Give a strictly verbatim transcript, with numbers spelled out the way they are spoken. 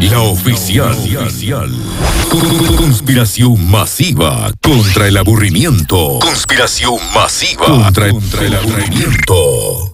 La oficial. Conspiración masiva contra el aburrimiento. Conspiración masiva contra, contra el aburrimiento.